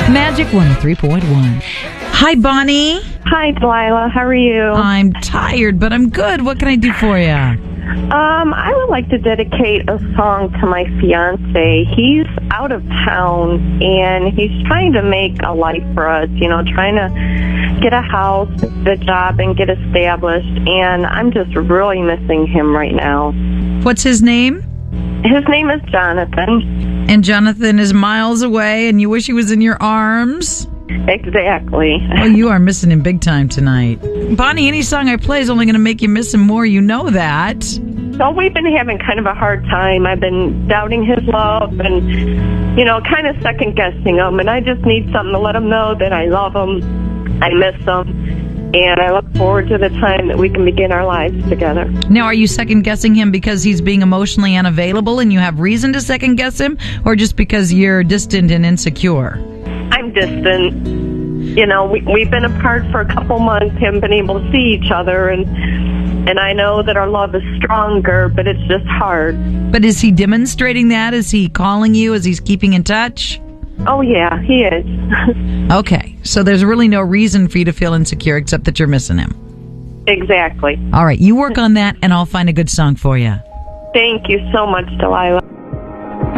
Magic 103.1. Hi, Bonnie. Hi, Delilah. How are you? I'm tired, but I'm good. What can I do for you? I would like to dedicate a song to my fiance. He's out of town, and he's trying to make a life for us, trying to get a house, a job, and get established, and I'm just really missing him right now. What's his name? His name is Jonathan. And Jonathan is miles away, and you wish he was in your arms? Exactly. Well, you are missing him big time tonight. Bonnie, any song I play is only going to make you miss him more. You know that. So we've been having kind of a hard time. I've been doubting his love and, kind of second-guessing him. And I just need something to let him know that I love him, I miss him, and I look forward to the time that we can begin our lives together. Now, are you second-guessing him because he's being emotionally unavailable and you have reason to second-guess him, or just because you're distant and insecure? I'm distant. We've been apart for a couple months, haven't been able to see each other, and I know that our love is stronger, but it's just hard. But is he demonstrating that? Is he calling you? Is he keeping in touch? Oh, yeah, he is. Okay, so there's really no reason for you to feel insecure except that you're missing him. Exactly. All right, you work on that, and I'll find a good song for you. Thank you so much, Delilah.